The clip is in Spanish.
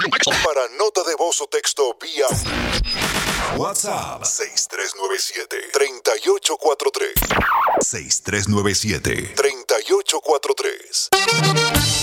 Para nota de voz o texto vía WhatsApp 6397-3843. 6397-3843.